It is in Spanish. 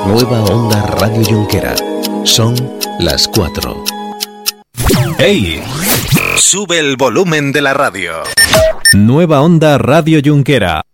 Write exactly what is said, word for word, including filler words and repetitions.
Nueva Onda Radio Junquera. Son las cuatro. ¡Ey! Sube el volumen de la radio. Nueva Onda Radio Junquera.